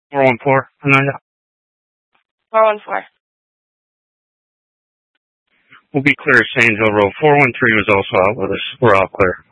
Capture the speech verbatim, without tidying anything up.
four one four. four one four. We'll be clear, Sandhill Road. four one three was also out with us. We're all clear.